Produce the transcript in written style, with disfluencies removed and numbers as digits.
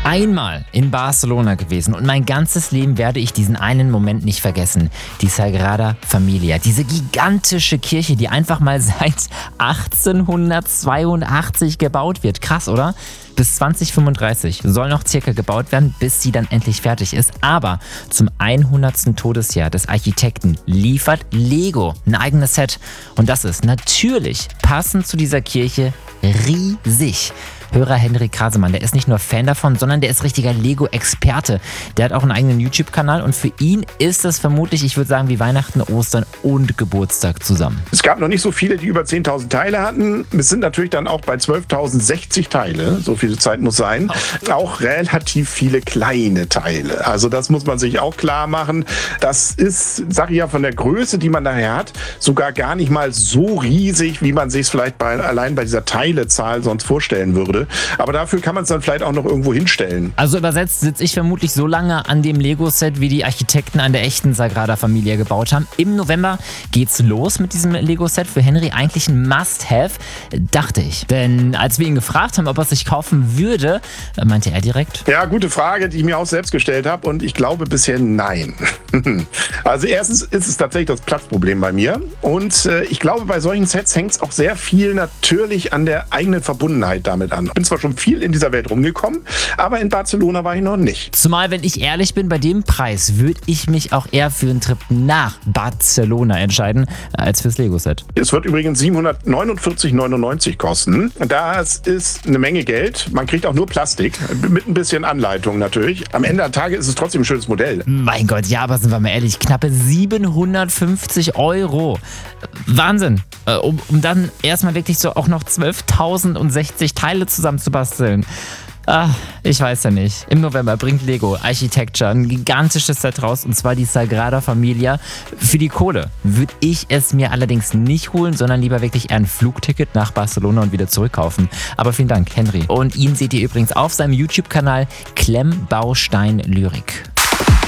einmal in Barcelona gewesen und mein ganzes Leben werde ich diesen einen Moment nicht vergessen. Die Sagrada Familia, diese gigantische Kirche, die einfach mal seit 1882 gebaut wird. Krass, oder? Bis 2035 soll noch circa gebaut werden, bis sie dann endlich fertig ist. Aber zum 100. Todesjahr des Architekten liefert Lego ein eigenes Set. Und das ist natürlich passend zu dieser Kirche riesig. Hörer Henrik Krasemann, der ist nicht nur Fan davon, sondern der ist richtiger Lego-Experte. Der hat auch einen eigenen YouTube-Kanal und für ihn ist das vermutlich, ich würde sagen, wie Weihnachten, Ostern und Geburtstag zusammen. Es gab noch nicht so viele, die über 10.000 Teile hatten. Es sind natürlich dann auch bei 12.060 Teile, so viel Zeit muss sein, auch relativ viele kleine Teile. Also das muss man sich auch klar machen. Das ist, sage ich ja, von der Größe, die man daher hat, sogar gar nicht mal so riesig, wie man sich es vielleicht allein bei dieser Teilezahl sonst vorstellen würde. Aber dafür kann man es dann vielleicht auch noch irgendwo hinstellen. Also übersetzt sitze ich vermutlich so lange an dem Lego-Set, wie die Architekten an der echten Sagrada Familia gebaut haben. Im November geht's los mit diesem Lego-Set. Für Henry eigentlich ein Must-Have, dachte ich. Denn als wir ihn gefragt haben, ob er es sich kaufen würde, meinte er direkt: Ja, gute Frage, die ich mir auch selbst gestellt habe und ich glaube bisher nein. Also erstens ist es tatsächlich das Platzproblem bei mir und ich glaube, bei solchen Sets hängt es auch sehr viel natürlich an der eigenen Verbundenheit damit an. Ich bin zwar schon viel in dieser Welt rumgekommen, aber in Barcelona war ich noch nicht. Zumal, wenn ich ehrlich bin, bei dem Preis würde ich mich auch eher für einen Trip nach Barcelona entscheiden, als fürs Lego-Set. Es wird übrigens 749,99 kosten. Das ist eine Menge Geld. Man kriegt auch nur Plastik, mit ein bisschen Anleitung natürlich. Am Ende der Tage ist es trotzdem ein schönes Modell. Mein Gott, ja, aber sind wir mal ehrlich, knappe 750 €. Wahnsinn. Um dann erstmal wirklich so auch noch 12.060 Teile zusammenzubasteln. Ich weiß ja nicht. Im November bringt Lego Architecture ein gigantisches Set raus, und zwar die Sagrada Familia. Für die Kohle würde ich es mir allerdings nicht holen, sondern lieber wirklich eher ein Flugticket nach Barcelona und wieder zurückkaufen. Aber vielen Dank, Henry. Und ihn seht ihr übrigens auf seinem YouTube-Kanal Klemmbaustein Lyrik.